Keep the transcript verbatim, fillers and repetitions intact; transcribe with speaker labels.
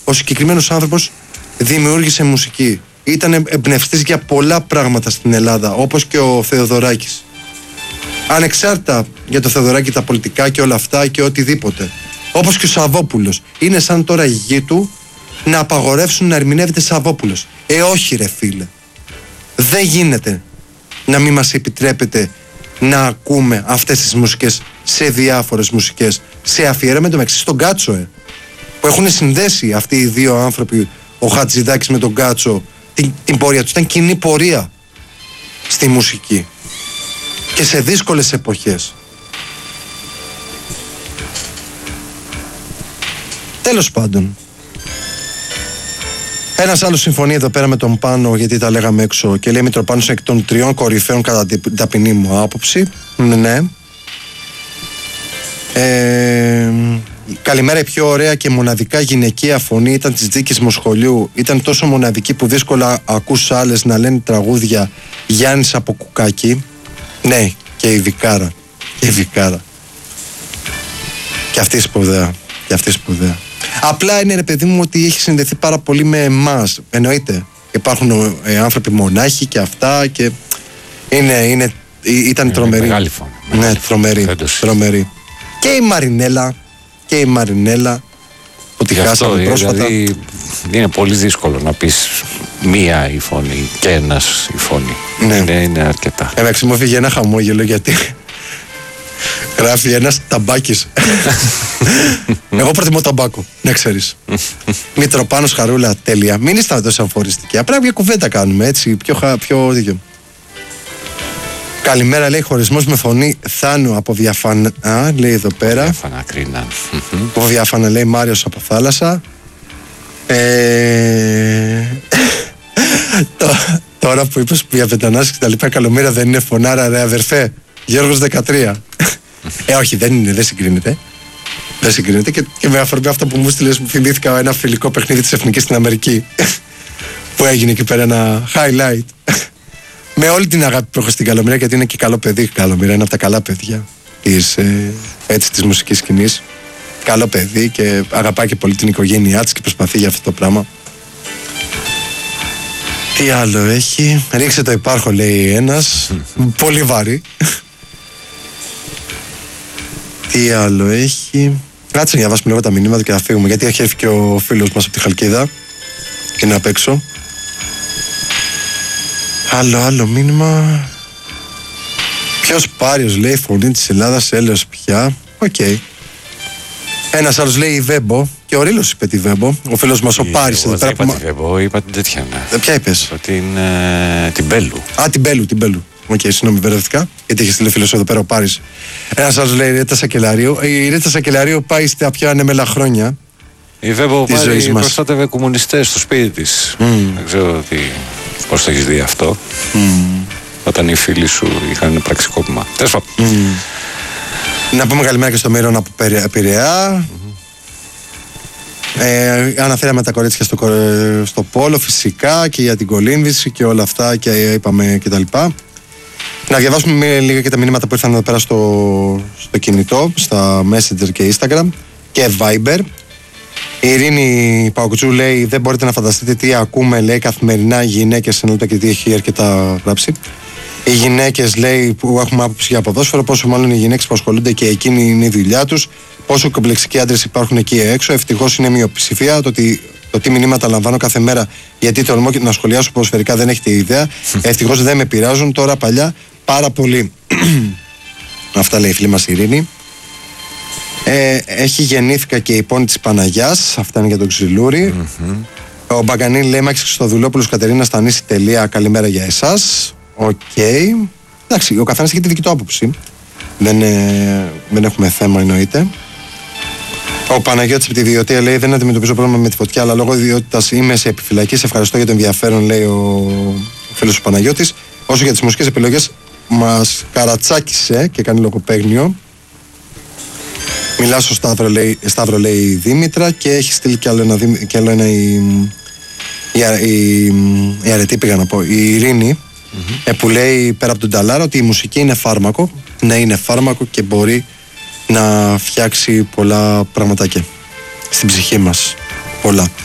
Speaker 1: ο συγκεκριμένος άνθρωπος δημιούργησε μουσική. Ήταν εμπνευστής για πολλά πράγματα στην Ελλάδα, όπως και ο Θεοδωράκης. Ανεξάρτητα για το Θεοδωράκη, τα πολιτικά και όλα αυτά και οτιδήποτε. Όπως και ο Σαββόπουλος. Είναι σαν τώρα η γη του να απαγορεύσουν να ερμηνεύεται Σαββόπουλος. Ε, όχι ρε φίλε. Δεν γίνεται να μην μας επιτρέπεται να ακούμε αυτές τις μουσικές σε διάφορες μουσικές. Σε αφιέρωμα το μεταξύ στον Κάτσο, ε, που έχουν συνδέσει αυτοί οι δύο άνθρωποι, ο Χατζηδάκης με τον Κάτσο, την, την πορεία τους. Ήταν κοινή πορεία στη μουσική και σε δύσκολες εποχές. Τέλος πάντων, ένας άλλος συμφωνεί εδώ πέρα με τον Πάνο, γιατί τα λέγαμε έξω, και λέει Μητροπάνος εκ των τριών κορυφαίων κατά την ταπεινή μου άποψη. Ναι. Ε, καλημέρα, η πιο ωραία και μοναδικά γυναικεία φωνή ήταν της Δίκης Μοσχολιού. Ήταν τόσο μοναδική που δύσκολα ακούς άλλες να λένε τραγούδια. Γιάννης από Κουκάκι. Ναι, και η Βικάρα. Και η Βικάρα. Και αυτή σπουδαία. Και αυτή σπουδαία. Απλά είναι, ρε παιδί μου, ότι έχει συνδεθεί πάρα πολύ με εμάς. Εννοείται. Υπάρχουν ε, άνθρωποι μονάχοι και αυτά και είναι, είναι, ήταν τρομερή.
Speaker 2: Μεγάλη φωνή.
Speaker 1: Ναι, τρομερή, τρομερή. Και η Μαρινέλα, και η Μαρινέλα που τη χάσαμε πρόσφατα.
Speaker 2: Δηλαδή είναι πολύ δύσκολο να πεις μία η φωνή και ένας η φωνή. Ναι. Είναι, είναι αρκετά.
Speaker 1: Εντάξει, μου έφυγε ένα χαμόγελο γιατί γράφει ένας ταμπάκης. Εγώ προτιμώ ταμπάκο, να ξέρεις. Μητροπάνος, Χαρούλα, τέλεια. Μην είστε τόσο αμφοριστικοί. Απλά μια κουβέντα κάνουμε έτσι, πιο, χα, πιο δίκιο. Καλημέρα, λέει, χωρισμός με φωνή Θάνου από Διαφανά, λέει εδώ πέρα.
Speaker 2: Διαφανά, Κρίνα.
Speaker 1: Από Διαφανά, λέει, Μάριος από Θάλασσα. Ε... Τώρα που είπες που για Πετανάς και τα λοιπά, Καλομήρα δεν είναι φωνάρα, ρε αδερφέ. Γιώργος δεκατρία. Ε, όχι, δεν είναι, δεν συγκρίνεται. Δεν συγκρίνεται και, και με αφορμή αυτό που μου στείλες, μου θυμήθηκα ένα φιλικό παιχνίδι της Εθνικής στην Αμερική που έγινε εκεί πέρα ένα highlight. Με όλη την αγάπη που έχω στην Καλομήρα, γιατί είναι και καλό παιδί. Καλομήρα είναι από τα καλά παιδιά της, ε, έτσι, της μουσικής σκηνής. Καλό παιδί και αγαπάει και πολύ την οικογένειά της και προσπαθεί για αυτό το πράγμα. Τι άλλο έχει? Ρίξε το υπάρχω, λέει ένας. Πολύ βαρύ. Τι άλλο έχει? Κάτσε να διαβάσουμε λίγο τα μηνύματα και να φύγουμε, γιατί έχει έρθει και ο φίλος μας από τη Χαλκίδα και είναι απ' έξω. Άλλο άλλο μήνυμα. Ποιος Πάριος, λέει, φωνή της Ελλάδας, έλεος πια. Οκ. Okay. Ένας άλλος λέει η Βέμπο. Και ο Ρήλος είπε τη Βέμπο. Ο φίλος μας ο Πάρης.
Speaker 2: Εγώ δεν είπα τη Βέμπο, είπα την τέτοια. Ναι.
Speaker 1: Ποια είπες?
Speaker 2: Την, ε, την Μπέλου.
Speaker 1: Α, την Μπέλου, την Μπέλου. Οκ, okay, συγγνώμη, μπερδευτικά. Γιατί είχε στείλει φίλος εδώ πέρα ο Πάρης. Ένας άλλος λέει η Ρέτα Σακελαρίου. Η Ρέτα Σακελαρίου πάει στα πιο ανέμελα χρόνια.
Speaker 2: Η Βέμπο πάει, προστάτευε κομμουνιστές στο σπίτι της. Mm. Δεν ξέρω τι, πώς το έχεις δει αυτό. Mm. Όταν οι φίλοι σου είχαν πραξικόπημα. Τέλος πάντων. Mm.
Speaker 1: Να πούμε καλημέρα και στο Μύρονα από Πειραιά. Mm-hmm. Ε, αναφέραμε τα κορίτσια στο, στο πόλο φυσικά και για την κολύμβηση και όλα αυτά και είπαμε κτλ. Να διαβάσουμε λίγα και τα μηνύματα που ήρθαν εδώ πέρα στο, στο κινητό, στα Messenger και Instagram και Viber. Η Ειρήνη Παοκτζού λέει: δεν μπορείτε να φανταστείτε τι ακούμε, λέει, καθημερινά οι γυναίκες, εννοείται και τι έχει αρκετά γράψει. Οι γυναίκες, λέει, που έχουμε άποψη για ποδόσφαιρο, πόσο μάλλον οι γυναίκες που ασχολούνται και εκείνη είναι η δουλειά τους, πόσο κομπλεξικοί άντρες υπάρχουν εκεί έξω. Ευτυχώς είναι μειοψηφία. Το, ότι, το τι μηνύματα λαμβάνω κάθε μέρα, γιατί τολμώ και να σχολιάσω ποδοσφαιρικά, δεν έχετε ιδέα. Ευτυχώς δεν με πειράζουν. Τώρα παλιά πάρα πολύ. Αυτά λέει η φίλη μας η Ειρήνη. Ε, έχει γεννήθηκα και η πόνη της Παναγιάς. Αυτά είναι για τον Ξυλούρη. Mm-hmm. Ο Μπαγκανή λέει: Μάκης Χριστοδουλόπουλος, Κατερίνα Στανίση, τελεία. Καλημέρα για εσάς. Οκ. Okay. Εντάξει, ο καθένας έχει τη δική του άποψη. Δεν, ε, δεν έχουμε θέμα, εννοείται. Ο Παναγιώτης από τη Διωτία λέει: δεν αντιμετωπίζω πρόβλημα με τη φωτιά, αλλά λόγω ιδιότητας είμαι σε επιφυλακή. Σε ευχαριστώ για το ενδιαφέρον, λέει ο φίλος ο Παναγιώτης. Όσο για τις μουσικές επιλογές, μας καρατσάκισε και κάνει λογοπαίγνιο. Μιλά στο Σταύρο, λέει, Σταύρο, λέει η Δήμητρα, και έχει στείλει κι άλλο ένα, κι άλλο ένα η, η, η, η Αρετή, πήγα να πω, η Ειρήνη, mm-hmm. ε, που λέει πέρα από τον Ταλάρα ότι η μουσική είναι φάρμακο. Ναι, είναι φάρμακο και μπορεί να φτιάξει πολλά πραγματάκια στην ψυχή μας. Πολλά.